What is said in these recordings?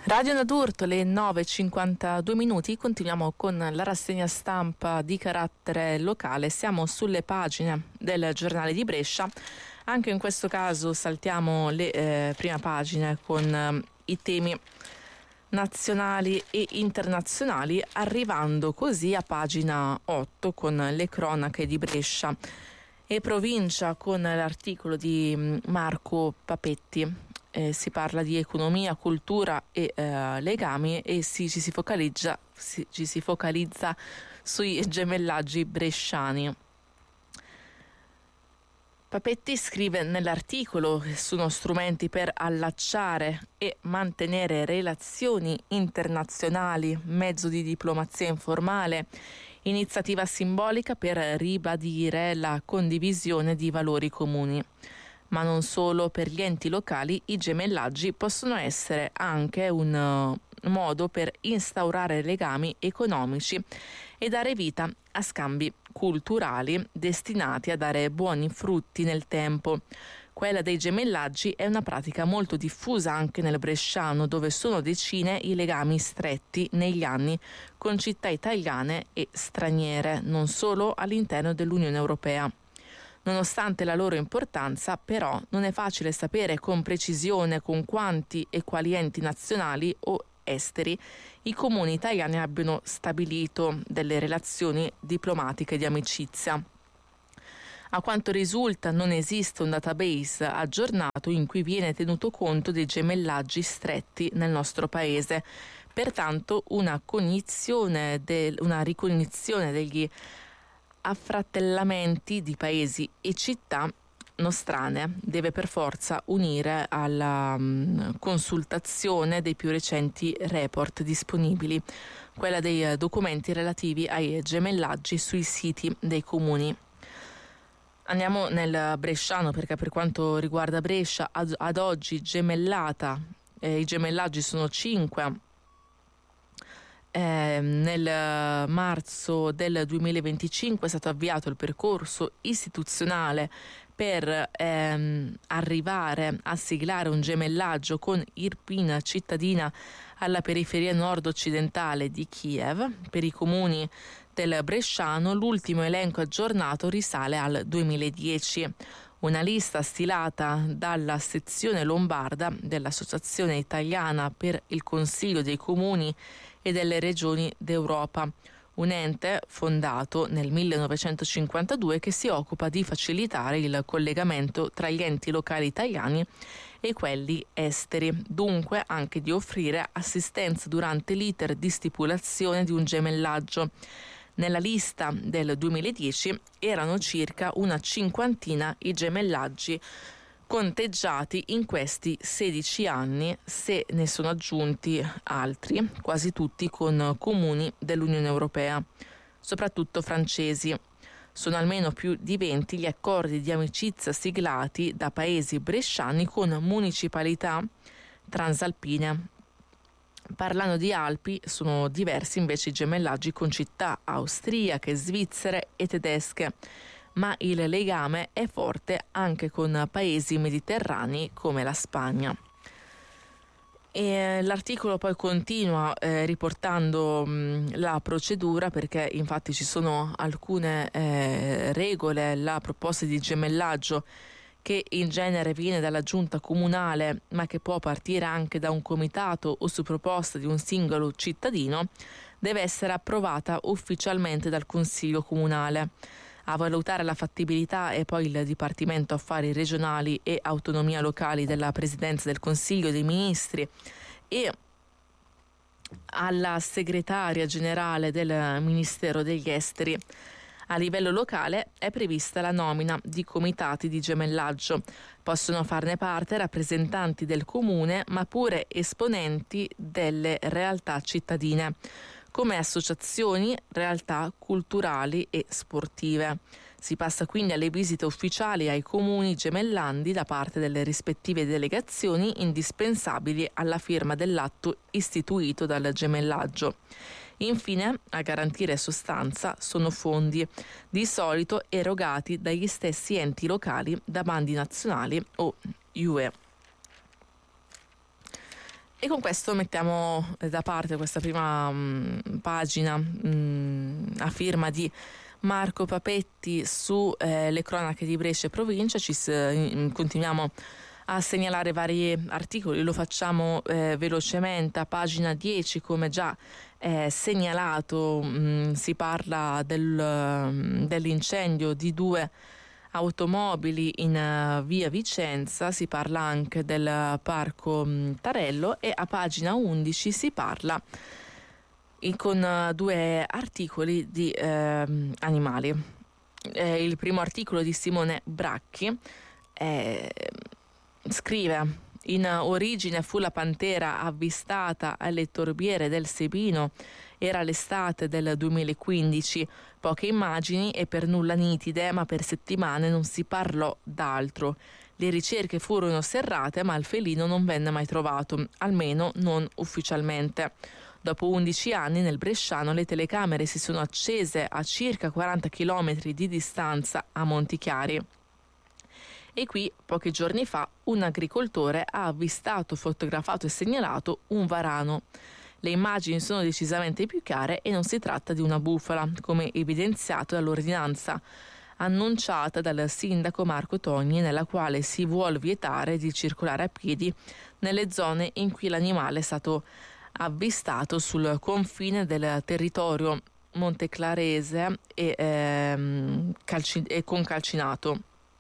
Radio Nadurto, le 9:52 minuti, continuiamo con la rassegna stampa di carattere locale. Siamo sulle pagine del giornale di Brescia. Anche in questo caso saltiamo le prime pagine con i temi nazionali e internazionali, arrivando così a pagina 8 con le cronache di Brescia e provincia con l'articolo di Marco Papetti. Si parla di economia, cultura e legami e ci si focalizza sui gemellaggi bresciani. Papetti scrive nell'articolo che sono strumenti per allacciare e mantenere relazioni internazionali, mezzo di diplomazia informale, iniziativa simbolica per ribadire la condivisione di valori comuni. Ma non solo, per gli enti locali i gemellaggi possono essere anche un modo per instaurare legami economici e dare vita a scambi culturali destinati a dare buoni frutti nel tempo. Quella dei gemellaggi è una pratica molto diffusa anche nel bresciano, dove sono decine i legami stretti negli anni con città italiane e straniere, non solo all'interno dell'Unione Europea. Nonostante la loro importanza, però, non è facile sapere con precisione con quanti e quali enti nazionali o esteri i comuni italiani abbiano stabilito delle relazioni diplomatiche di amicizia. A quanto risulta, non esiste un database aggiornato in cui viene tenuto conto dei gemellaggi stretti nel nostro paese. Pertanto, una ricognizione degli affratellamenti di paesi e città nostrane deve per forza unire alla consultazione dei più recenti report disponibili, quella dei documenti relativi ai gemellaggi sui siti dei comuni. Andiamo nel bresciano, perché per quanto riguarda Brescia ad oggi i gemellaggi sono 5. Nel marzo del 2025 è stato avviato il percorso istituzionale per arrivare a siglare un gemellaggio con Irpin, cittadina alla periferia nord-occidentale di Kiev. Per i comuni del bresciano l'ultimo elenco aggiornato risale al 2010. Una lista stilata dalla sezione lombarda dell'Associazione Italiana per il Consiglio dei Comuni e delle Regioni d'Europa, un ente fondato nel 1952 che si occupa di facilitare il collegamento tra gli enti locali italiani e quelli esteri, dunque anche di offrire assistenza durante l'iter di stipulazione di un gemellaggio. Nella lista del 2010 erano circa una cinquantina i gemellaggi conteggiati in questi 16 anni, se ne sono aggiunti altri, quasi tutti con comuni dell'Unione Europea, soprattutto francesi. Sono almeno più di 20 gli accordi di amicizia siglati da paesi bresciani con municipalità transalpine. Parlando di Alpi, sono diversi invece i gemellaggi con città austriache, svizzere e tedesche, ma il legame è forte anche con paesi mediterranei come la Spagna. E l'articolo poi continua riportando la procedura, perché infatti ci sono alcune regole. La proposta di gemellaggio, che in genere viene dalla giunta comunale ma che può partire anche da un comitato o su proposta di un singolo cittadino, deve essere approvata ufficialmente dal Consiglio Comunale. A valutare la fattibilità è poi il Dipartimento Affari Regionali e Autonomia Locali della Presidenza del Consiglio dei Ministri e alla segretaria generale del Ministero degli Esteri. A livello locale è prevista la nomina di comitati di gemellaggio. Possono farne parte rappresentanti del comune, ma pure esponenti delle realtà cittadine, come associazioni, realtà culturali e sportive. Si passa quindi alle visite ufficiali ai comuni gemellandi da parte delle rispettive delegazioni, indispensabili alla firma dell'atto istituito dal gemellaggio. Infine, a garantire sostanza sono fondi, di solito erogati dagli stessi enti locali da bandi nazionali o UE. E con questo mettiamo da parte questa prima pagina a firma di Marco Papetti su le cronache di Brescia e provincia. Continuiamo a segnalare vari articoli, lo facciamo velocemente. A pagina 10, come già segnalato, si parla dell'incendio di 2 automobili in via Vicenza, si parla anche del parco Tarello, e a pagina 11 si parla con 2 articoli di animali. Il primo articolo di Simone Bracchi scrive: in origine fu la pantera avvistata alle torbiere del Sebino, era l'estate del 2015, poche immagini e per nulla nitide, ma per settimane non si parlò d'altro. Le ricerche furono serrate, ma il felino non venne mai trovato, almeno non ufficialmente. Dopo 11 anni nel bresciano le telecamere si sono accese a circa 40 km di distanza a Montichiari. E qui, pochi giorni fa, un agricoltore ha avvistato, fotografato e segnalato un varano. Le immagini sono decisamente più chiare e non si tratta di una bufala, come evidenziato dall'ordinanza annunciata dal sindaco Marco Togni, nella quale si vuol vietare di circolare a piedi nelle zone in cui l'animale è stato avvistato sul confine del territorio monteclarese e Concalcinato.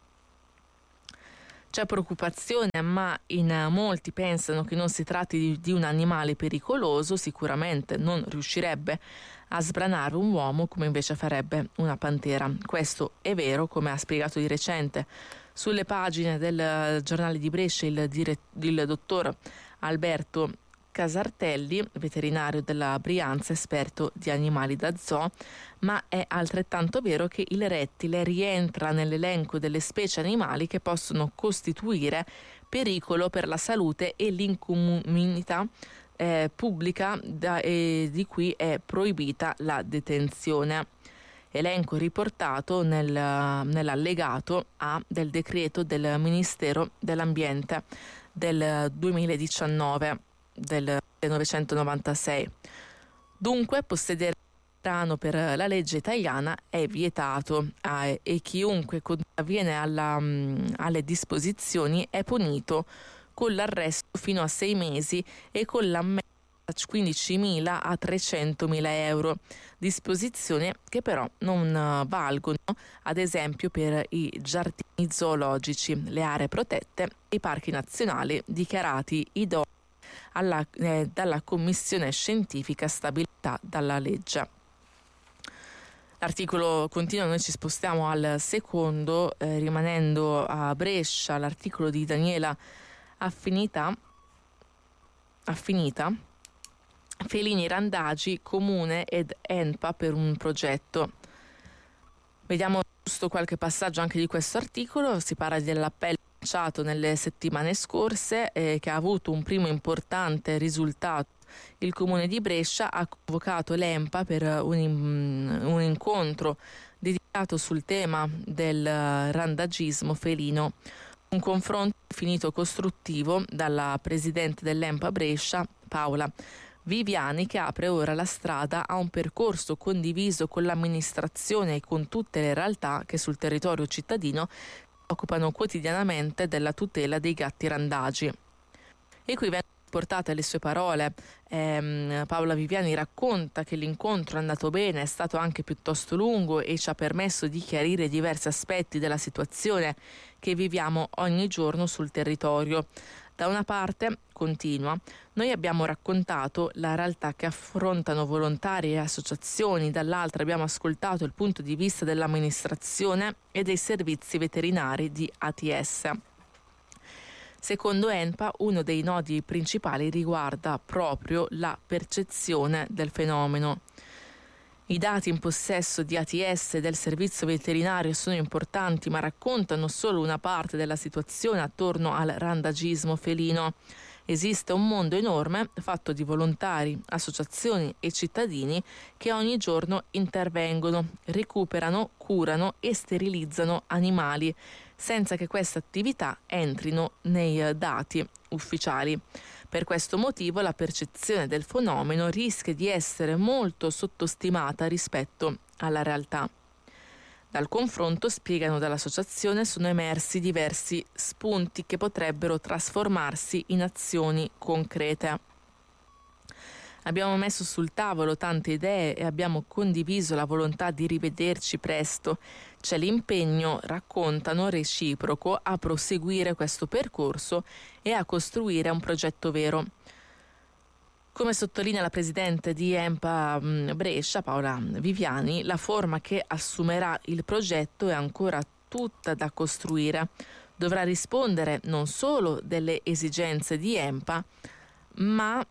C'è preoccupazione, ma in molti pensano che non si tratti di un animale pericoloso. Sicuramente non riuscirebbe a sbranare un uomo come invece farebbe una pantera. Questo è vero, come ha spiegato di recente sulle pagine del giornale di Brescia il dottor Alberto Casartelli, veterinario della Brianza, esperto di animali da zoo, ma è altrettanto vero che il rettile rientra nell'elenco delle specie animali che possono costituire pericolo per la salute e l'incolumità pubblica di cui è proibita la detenzione. Elenco riportato nell'allegato A del decreto del Ministero dell'Ambiente del 2019. Del 1996. Dunque possedere grano per la legge italiana è vietato e chiunque contravviene alle disposizioni è punito con l'arresto fino a 6 mesi e con l'ammenda da 15.000 a 300.000 euro. Disposizioni che però non valgono ad esempio per i giardini zoologici, le aree protette e i parchi nazionali dichiarati idonei dalla Commissione Scientifica stabilita dalla legge. L'articolo continua, noi ci spostiamo al secondo, rimanendo a Brescia, l'articolo di Daniela Affinita, felini randagi, comune ed ENPA per un progetto. Vediamo giusto qualche passaggio anche di questo articolo. Si parla dell'appello lanciato nelle settimane scorse che ha avuto un primo importante risultato. Il Comune di Brescia ha convocato l'ENPA per un incontro dedicato sul tema del randagismo felino. Un confronto finito costruttivo dalla presidente dell'ENPA Brescia, Paola Viviani, che apre ora la strada a un percorso condiviso con l'amministrazione e con tutte le realtà che sul territorio cittadino occupano quotidianamente della tutela dei gatti randagi. E qui vengono portate le sue parole. Paola Viviani racconta che l'incontro è andato bene, è stato anche piuttosto lungo e ci ha permesso di chiarire diversi aspetti della situazione che viviamo ogni giorno sul territorio. Da una parte, continua, noi abbiamo raccontato la realtà che affrontano volontari e associazioni, dall'altra abbiamo ascoltato il punto di vista dell'amministrazione e dei servizi veterinari di ATS. Secondo ENPA, uno dei nodi principali riguarda proprio la percezione del fenomeno. I dati in possesso di ATS e del servizio veterinario sono importanti, ma raccontano solo una parte della situazione attorno al randagismo felino. Esiste un mondo enorme fatto di volontari, associazioni e cittadini che ogni giorno intervengono, recuperano, curano e sterilizzano animali, senza che queste attività entrino nei dati ufficiali. Per questo motivo la percezione del fenomeno rischia di essere molto sottostimata rispetto alla realtà. Dal confronto, spiegano dall'associazione, sono emersi diversi spunti che potrebbero trasformarsi in azioni concrete. Abbiamo messo sul tavolo tante idee e abbiamo condiviso la volontà di rivederci presto. C'è l'impegno, raccontano, reciproco a proseguire questo percorso e a costruire un progetto vero. Come sottolinea la presidente di EMPA Brescia, Paola Viviani, la forma che assumerà il progetto è ancora tutta da costruire. Dovrà rispondere non solo delle esigenze di EMPA, ma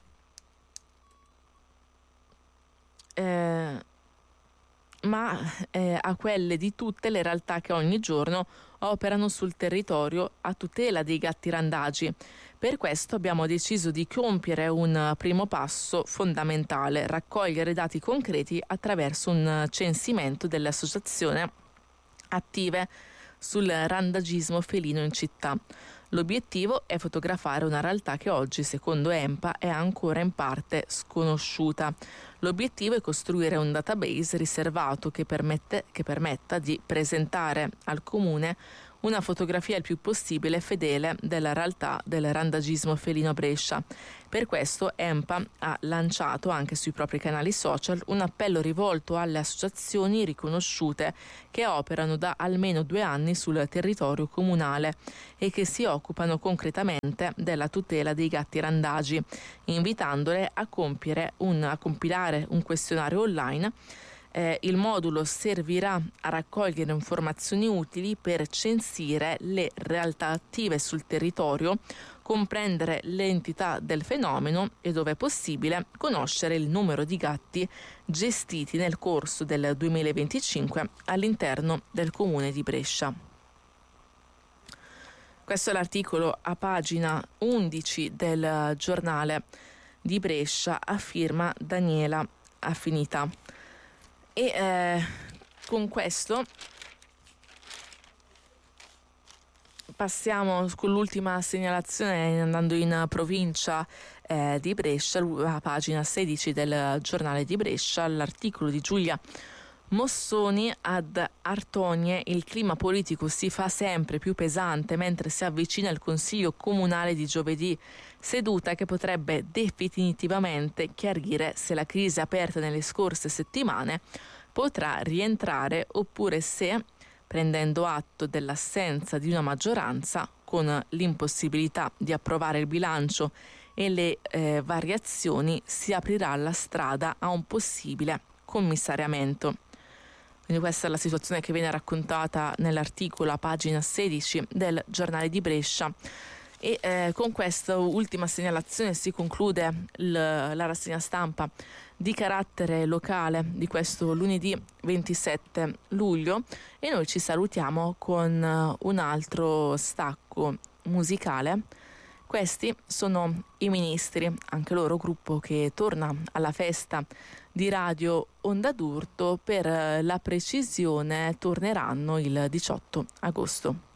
a quelle di tutte le realtà che ogni giorno operano sul territorio a tutela dei gatti randagi. Per questo abbiamo deciso di compiere un primo passo fondamentale, raccogliere dati concreti attraverso un censimento delle associazioni attive sul randagismo felino in città. L'obiettivo è fotografare una realtà che oggi, secondo EMPA, è ancora in parte sconosciuta. L'obiettivo è costruire un database riservato che permetta di presentare al Comune una fotografia il più possibile fedele della realtà del randagismo felino a Brescia. Per questo EMPA ha lanciato anche sui propri canali social un appello rivolto alle associazioni riconosciute che operano da almeno 2 anni sul territorio comunale e che si occupano concretamente della tutela dei gatti randagi, invitandole a compilare un questionario online. Il modulo servirà a raccogliere informazioni utili per censire le realtà attive sul territorio, comprendere l'entità del fenomeno e, dove possibile, conoscere il numero di gatti gestiti nel corso del 2025 all'interno del comune di Brescia. Questo è l'articolo a pagina 11 del giornale di Brescia a firma Daniela Affinità. E con questo passiamo con l'ultima segnalazione, andando in provincia di Brescia, a pagina 16 del giornale di Brescia, l'articolo di Giulia Mossoni ad Artogne. Il clima politico si fa sempre più pesante mentre si avvicina il Consiglio Comunale di giovedì, seduta che potrebbe definitivamente chiarire se la crisi aperta nelle scorse settimane potrà rientrare oppure se, prendendo atto dell'assenza di una maggioranza, con l'impossibilità di approvare il bilancio e le variazioni, si aprirà la strada a un possibile commissariamento. Quindi questa è la situazione che viene raccontata nell'articolo a pagina 16 del giornale di Brescia. E con questa ultima segnalazione si conclude la rassegna stampa di carattere locale di questo lunedì 27 luglio e noi ci salutiamo con un altro stacco musicale. Questi sono i Ministri, anche loro gruppo che torna alla festa di Radio Onda d'Urto. Per la precisione torneranno il 18 agosto.